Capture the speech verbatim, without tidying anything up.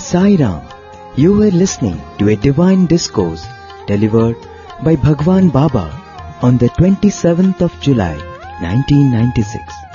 Sai Ram. You were listening to a divine discourse delivered by Bhagwan Baba on the twenty-seventh of July, nineteen ninety-six.